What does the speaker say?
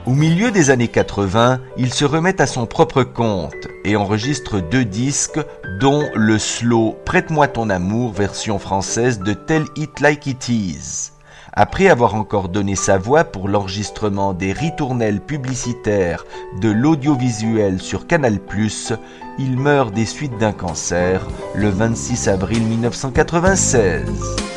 Au milieu des années 80, il se remet à son propre compte et enregistre 2 disques, dont le slow « Prête-moi ton amour » version française de Tell It Like It Is. Après avoir encore donné sa voix pour l'enregistrement des ritournelles publicitaires de l'audiovisuel sur Canal+, il meurt des suites d'un cancer le 26 avril 1996.